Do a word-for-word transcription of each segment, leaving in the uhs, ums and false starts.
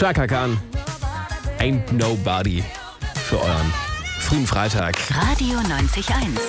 Chaka Khan, Ain't Nobody für euren frühen Freitag. Radio neunzig Komma eins.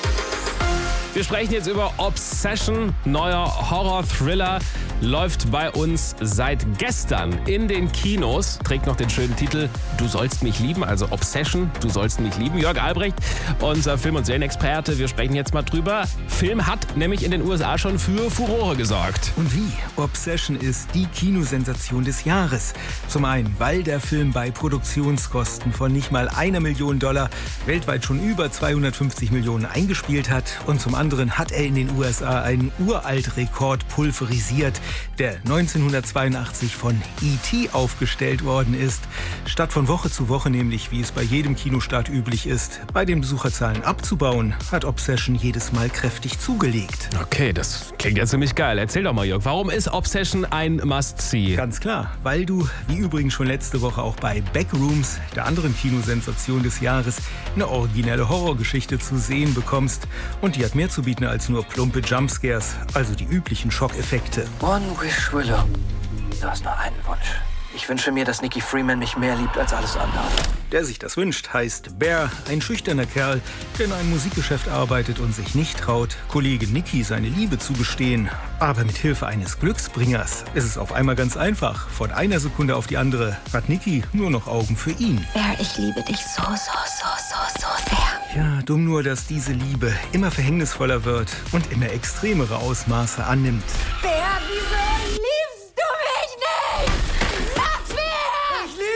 Wir sprechen jetzt über Obsession, neuer Horror-Thriller, läuft bei uns seit gestern in den Kinos, trägt noch den schönen Titel Du sollst mich lieben, also Obsession, Du sollst mich lieben. Jörg Albrecht, unser Film- und Serienexperte, wir sprechen jetzt mal drüber. Film hat nämlich in den U S A schon für Furore gesorgt. Und wie? Obsession ist die Kinosensation des Jahres. Zum einen, weil der Film bei Produktionskosten von nicht mal einer Million Dollar weltweit schon über zweihundertfünfzig Millionen eingespielt hat. Und zum anderen hat er in den U S A einen Uralt-Rekord pulverisiert, der neunzehnhundertzweiundachtzig von E T aufgestellt worden ist. Statt von Woche zu Woche nämlich, wie es bei jedem Kinostart üblich ist, bei den Besucherzahlen abzubauen, hat Obsession jedes Mal kräftig zugelegt. Okay, das klingt ja ziemlich geil. Erzähl doch mal, Jörg, warum ist Obsession ein Must-See? Ganz klar, weil du, wie übrigens schon letzte Woche auch bei Backrooms, der anderen Kinosensation des Jahres, eine originelle Horrorgeschichte zu sehen bekommst. Und die hat mehr zu bieten als nur plumpe Jumpscares, also die üblichen Schockeffekte. One wish, Willow. Du hast nur einen Wunsch. Ich wünsche mir, dass Nicky Freeman mich mehr liebt als alles andere. Der sich das wünscht, heißt Bear, ein schüchterner Kerl, der in einem Musikgeschäft arbeitet und sich nicht traut, Kollege Nicky seine Liebe zu gestehen. Aber mit Hilfe eines Glücksbringers ist es auf einmal ganz einfach. Von einer Sekunde auf die andere hat Nicky nur noch Augen für ihn. Bear, ich liebe dich so, so, so, so, so sehr. Ja, dumm nur, dass diese Liebe immer verhängnisvoller wird und immer extremere Ausmaße annimmt. Bear, wieso liebst du mich nicht? Sag's mir! Ich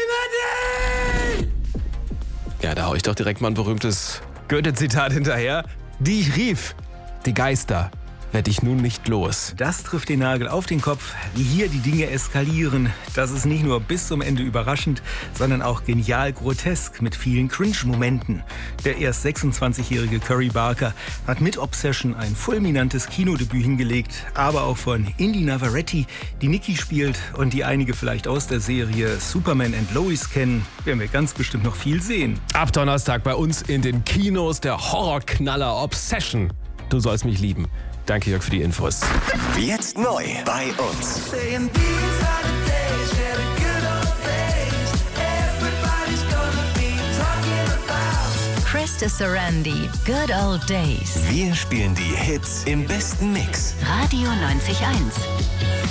liebe dich! Ja, da hau ich doch direkt mal ein berühmtes Goethe-Zitat hinterher. Die ich rief, die Geister werd ich nun nicht los. Das trifft den Nagel auf den Kopf, wie hier die Dinge eskalieren. Das ist nicht nur bis zum Ende überraschend, sondern auch genial grotesk mit vielen Cringe-Momenten. Der erst sechsundzwanzigjährige Curry Barker hat mit Obsession ein fulminantes Kinodebüt hingelegt, aber auch von Indy Navarrete, die Nicky spielt und die einige vielleicht aus der Serie Superman and Lois kennen, werden wir ganz bestimmt noch viel sehen. Ab Donnerstag bei uns in den Kinos der Horrorknaller Obsession. Du sollst mich lieben. Danke, Jörg, für die Infos. Jetzt neu bei uns. Krista Sarandon, Good Old Days. Wir spielen die Hits im besten Mix. Radio neunzig Komma eins.